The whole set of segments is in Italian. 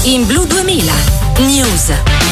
in Blu 2000 News.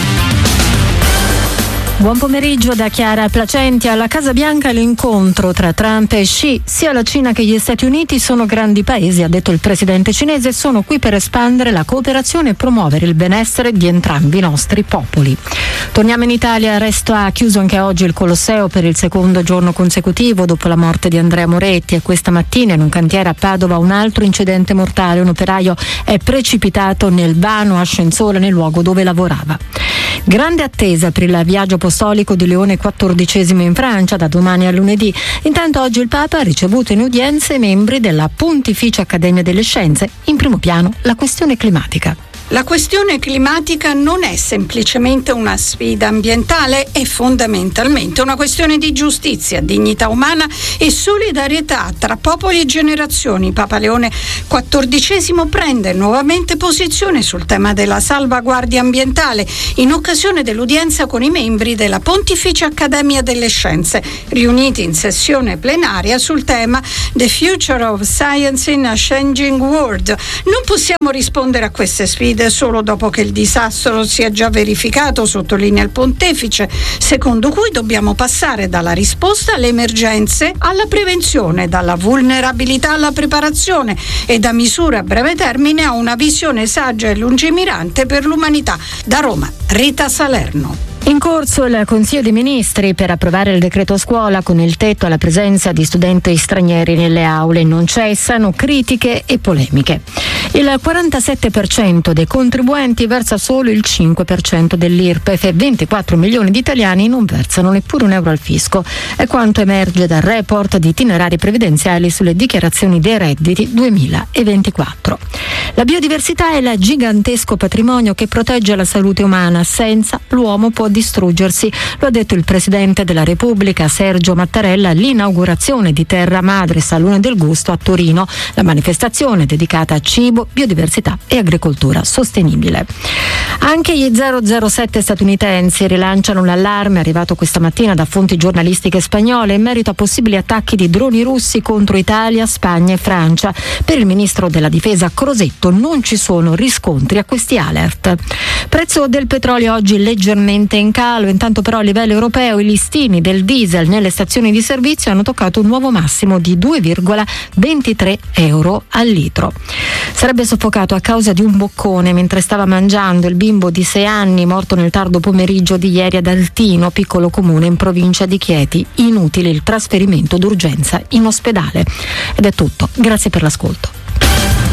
Buon pomeriggio da Chiara Placenti. Alla Casa Bianca l'incontro tra Trump e Xi. Sia la Cina che gli Stati Uniti sono grandi paesi, ha detto il presidente cinese, sono qui per espandere la cooperazione e promuovere il benessere di entrambi i nostri popoli. Torniamo in Italia, resto ha chiuso anche oggi il Colosseo per il secondo giorno consecutivo dopo la morte di Andrea Moretti, e questa mattina in un cantiere a Padova un altro incidente mortale, un operaio è precipitato nel vano ascensore nel luogo dove lavorava. Grande attesa per il viaggio apostolico di Leone XIV in Francia da domani a lunedì. Intanto oggi il Papa ha ricevuto in udienza i membri della Pontificia Accademia delle Scienze. In primo piano la questione climatica. La questione climatica non è semplicemente una sfida ambientale, è fondamentalmente una questione di giustizia, dignità umana e solidarietà tra popoli e generazioni. Papa Leone XIV prende nuovamente posizione sul tema della salvaguardia ambientale in occasione dell'udienza con i membri della Pontificia Accademia delle Scienze, riuniti in sessione plenaria sul tema The Future of Science in a Changing World. Non possiamo rispondere a queste sfide solo dopo che il disastro si è già verificato, sottolinea il pontefice, secondo cui dobbiamo passare dalla risposta alle emergenze alla prevenzione, dalla vulnerabilità alla preparazione e da misure a breve termine a una visione saggia e lungimirante per l'umanità. Da Roma, Rita Salerno. In corso il Consiglio dei Ministri per approvare il decreto scuola con il tetto alla presenza di studenti stranieri nelle aule. Non cessano critiche e polemiche. Il 47% dei contribuenti versa solo il 5% dell'IRPEF e 24 milioni di italiani non versano neppure un euro al fisco. È quanto emerge dal report di itinerari previdenziali sulle dichiarazioni dei redditi 2024. La biodiversità è il gigantesco patrimonio che protegge la salute umana. Senza l'uomo può distruggersi, lo ha detto il Presidente della Repubblica Sergio Mattarella all'inaugurazione di Terra Madre Salone del Gusto a Torino, la manifestazione dedicata a cibo, biodiversità e agricoltura sostenibile. Anche gli 007 statunitensi rilanciano l'allarme arrivato questa mattina da fonti giornalistiche spagnole in merito a possibili attacchi di droni russi contro Italia, Spagna e Francia. Per il ministro della Difesa Crosetto non ci sono riscontri a questi alert. Prezzo del petrolio oggi leggermente in calo, intanto però a livello europeo i listini del diesel nelle stazioni di servizio hanno toccato un nuovo massimo di 2,23 euro al litro. Sarebbe soffocato a causa di un boccone mentre stava mangiando il bimbo di 6 anni morto nel tardo pomeriggio di ieri ad Altino, piccolo comune in provincia di Chieti. Inutile il trasferimento d'urgenza in ospedale. Ed è tutto, grazie per l'ascolto.